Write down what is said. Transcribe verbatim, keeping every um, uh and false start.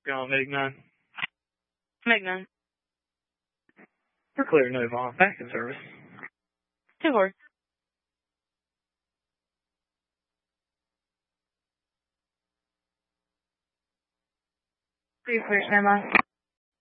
You're on Meg nine. Meg nine. We're clear, Nova. Back in service. Two four. Three clear, stand by.